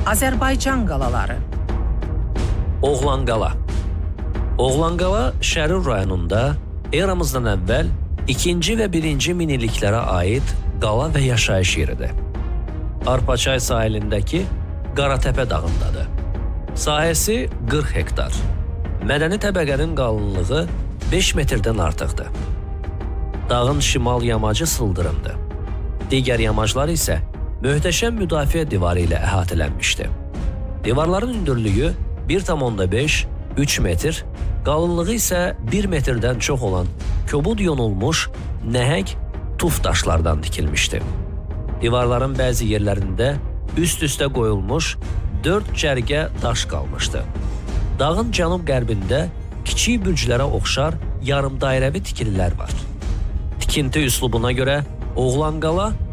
Azərbaycan qalaları. Oğlanqala. Oğlanqala Şərur rayonunda eramızdan əvvəl 2-ci və 1-ci minilliklərə aid qala və yaşayış yeridir. Arpaçay sahilindəki Qaratəpə dağındadır. Sahəsi 40 hektar. Mədəni təbəqənin qalınlığı 5 metrdən artıqdır. Dağın şimal yamacı sıldırımdır. Digər yamaclar isə möhtəşəm müdafiə divarı ilə əhatələnmişdir. Divarların hündürlüyü 1,5-3 metr, qalınlığı isə 1 metrdən çox olan kobud yonulmuş, nəhəng tuf daşlardan tikilmişdir. Divarların bəzi yerlərində üst-üstə qoyulmuş 4 cərgə daş qalmışdı. Dağın cənub-qərbində kiçik bürclərə oxşar yarımdairəvi tikililər var. Tikinti üslubuna görə Oğlanqala